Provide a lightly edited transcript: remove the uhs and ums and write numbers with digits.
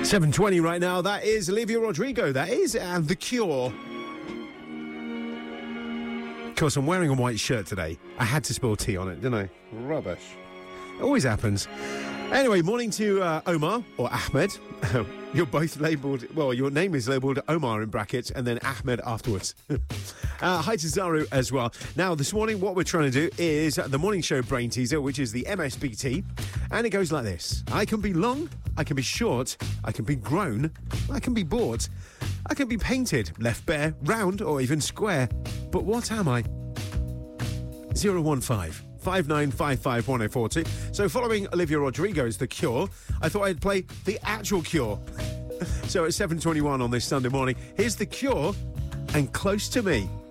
7:20 right now. That is Olivia Rodrigo. That is The Cure. Of course, I'm wearing a white shirt today. I had to spill tea on it, didn't I? Rubbish. It always happens. Anyway, morning to Omar or Ahmed. You're both labelled, well, your name is labelled Omar in brackets and then Ahmed afterwards. Hi to Zaru as well. Now, this morning, what we're trying to do is the morning show brain teaser, which is the MSBT. And it goes like this. I can be long, I can be short, I can be grown, I can be bought, I can be painted, left bare, round or even square. But what am I? 015-5955-1042. So following Olivia Rodrigo's The Cure, I thought I'd play the actual Cure. So at 7:21 on this Sunday morning, here's The Cure and Close to Me.